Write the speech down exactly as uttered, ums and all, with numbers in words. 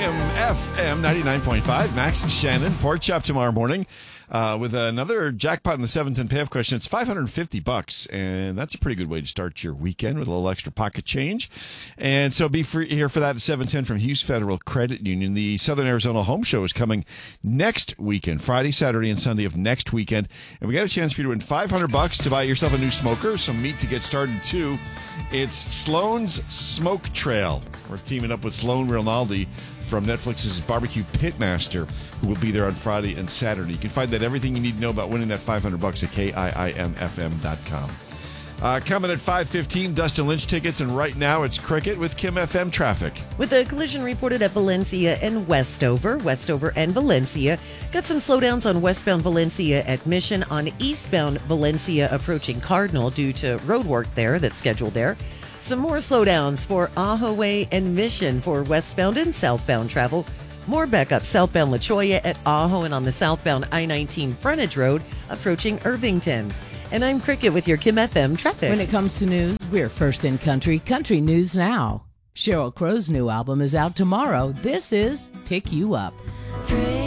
Kim F M ninety-nine point five. Max and Shannon, Pork Chop tomorrow morning uh, with another jackpot in the seven ten payoff question. It's five hundred fifty bucks, and that's a pretty good way to start your weekend with a little extra pocket change. And so be free here for that at seven ten from Hughes Federal Credit Union. The Southern Arizona Home Show is coming next weekend, Friday, Saturday, and Sunday of next weekend. And we got a chance for you to win five hundred bucks to buy yourself a new smoker, some meat to get started too. It's Sloan's Smoke Trail. We're teaming up with Sloan Rinaldi from Netflix's Barbecue Pitmaster, who will be there on Friday and Saturday. You can find that everything you need to know about winning that five hundred bucks at K I I M F M dot com. Uh, coming at five fifteen, Dustin Lynch tickets, and right now it's Cricket with Kim F M traffic. With a collision reported at Valencia and Westover, Westover and Valencia. Got some slowdowns on westbound Valencia at Mission, on eastbound Valencia approaching Cardinal due to road work there that's scheduled there. Some more slowdowns for Ahaway and Mission for westbound and southbound travel. More backup southbound La Cholla at Ajo and on the southbound I nineteen frontage road approaching Irvington. And I'm Cricket with your Kim F M traffic. When it comes to news, we're first in country, Country News Now. Sheryl Crow's new album is out tomorrow. This is Pick You Up.